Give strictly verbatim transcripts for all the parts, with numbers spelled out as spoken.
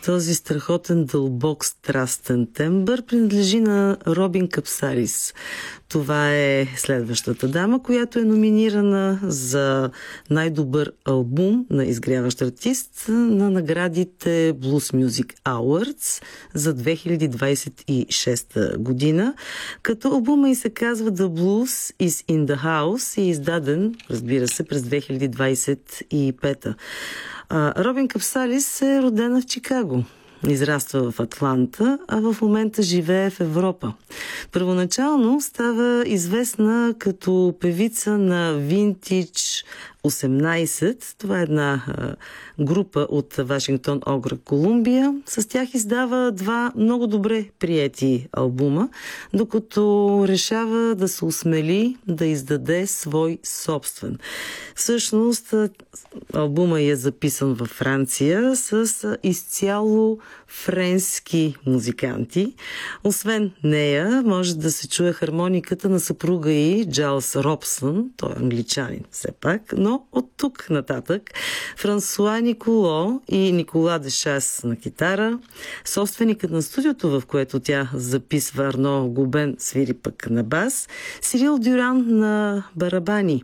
Този страхотен, дълбок, страстен тембър принадлежи на Робин Капсалис. Това е следващата дама, която е номинирана за най-добър албум на изгряващ артист на наградите Blues Music Awards за две хиляди двадесет и шеста година, като албума и се казва The Blues is in the House и е издаден, разбира се, през две хиляди двадесет и пета. Робин Капсалис е родена в Чикаго. Израства в Атланта, а в момента живее в Европа. Първоначално става известна като певица на Vintage осемнадесет. Това е една а, група от Вашингтон, Огръг, Колумбия. С тях издава два много добре приети албума, докато решава да се осмели да издаде свой собствен. Всъщност, албума е записан във Франция с изцяло френски музиканти. Освен нея, може да се чуе хармониката на съпруга й Джайлс Робсън, той е англичанин все пак, но от тук нататък Франсуа Николо и Никола Дешас на китара, собственикът на студиото, в което тя записва, Арно Губен, свири пък на бас, Сирил Дюран на барабани.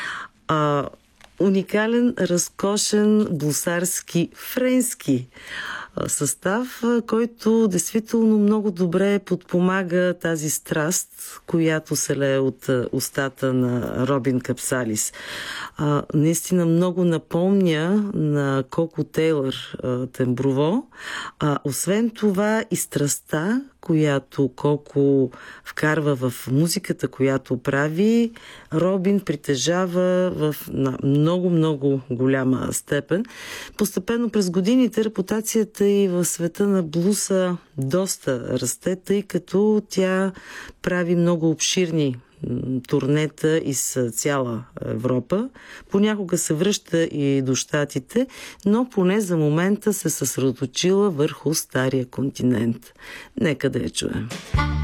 А, уникален, разкошен, блусарски, френски състав, който действително много добре подпомага тази страст, която се лее от устата на Робин Капсалис. А, наистина много напомня на Коко Тейлър а, темброво. А, освен това и страстта, която Коко вкарва в музиката, която прави, Робин притежава в много-много голяма степен. Постепенно през годините репутацията и в света на блуса доста расте, тъй като тя прави много обширни турнета из цяла Европа. Понякога се връща и до щатите, но поне за момента се съсредоточила върху стария континент. Нека да я чуем.